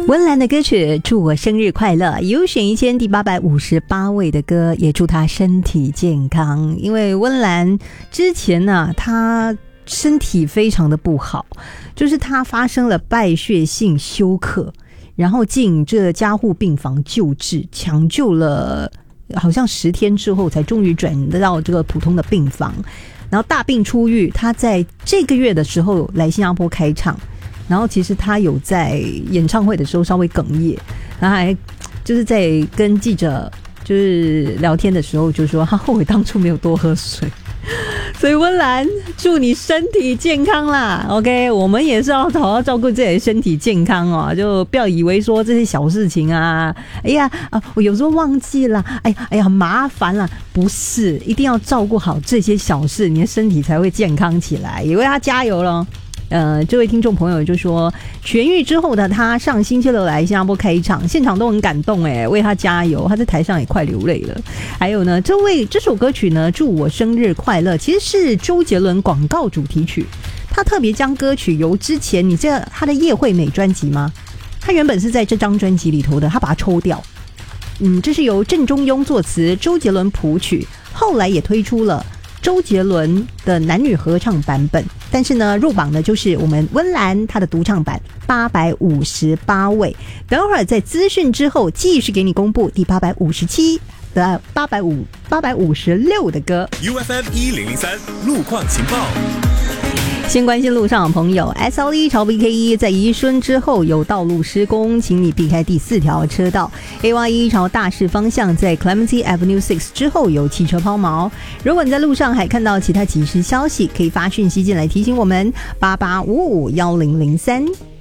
温岚的歌曲祝我生日快乐，有选1000第858位的歌，也祝她身体健康。因为温岚之前呢，她身体非常的不好，就是她发生了败血性休克，然后进这加护病房救治，抢救了好像10天之后才终于转到这个普通的病房，然后大病初愈。她在这个月的时候来新加坡开唱，然后其实他有在演唱会的时候稍微哽咽，然后还就是在跟记者就是聊天的时候就说他后悔当初没有多喝水。所以温岚祝你身体健康啦 OK， 我们也是要好好照顾自己的身体健康哦，就不要以为说这些小事情啊，哎呀我有时候忘记了，哎呀很麻烦了，不是，一定要照顾好这些小事，你的身体才会健康起来，也为他加油咯。这位听众朋友就说痊愈之后的他上星期六来新加坡开场，现场都很感动耶，为他加油，他在台上也快流泪了。还有呢，这首歌曲呢祝我生日快乐其实是周杰伦广告主题曲，他特别将歌曲由之前你知道他的叶惠美专辑吗？他原本是在这张专辑里头的，他把它抽掉，这是由郑中庸作词，周杰伦谱曲，后来也推出了周杰伦的男女合唱版本，但是呢入榜的就是我们温岚她的独唱版858位。等会儿在资讯之后继续给你公布第857的856的歌。 UFM 1003路况情报。 先关心路上的朋友 SLE 朝 BK1 在宜春之后有道路施工，请你避开第4条车道。 AY1 朝大市方向在 Clementi Avenue 6之后有汽车抛锚。如果你在路上还看到其他即时消息，可以发讯息进来提醒我们88551003。